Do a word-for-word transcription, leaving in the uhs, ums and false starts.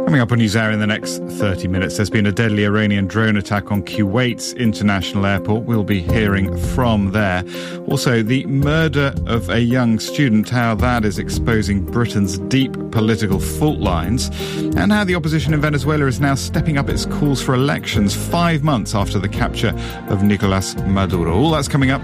Coming up on NewsHour in the next thirty minutes, there's been a deadly Iranian drone attack on Kuwait's international airport. We'll be hearing from there. Also, the murder of a young student, how that is exposing Britain's deep political fault lines, and how the opposition in Venezuela is now stepping up its calls for elections five months after the capture of Nicolas Maduro. All that's coming up